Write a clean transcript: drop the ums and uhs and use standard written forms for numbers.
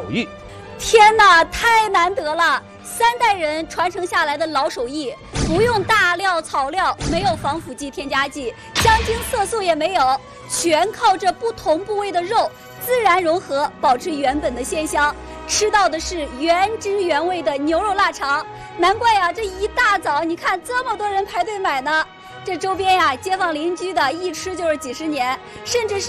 艺。 天哪，太难得了！3代人传承下来的老手艺，不用大料草料，没有防腐剂、添加剂，香精色素也没有，全靠这不同部位的肉自然融合，保持原本的鲜香。吃到的是原汁原味的牛肉腊肠，难怪呀，这一大早你看这么多人排队买呢。这周边呀，街坊邻居的一吃就是几十年，甚至是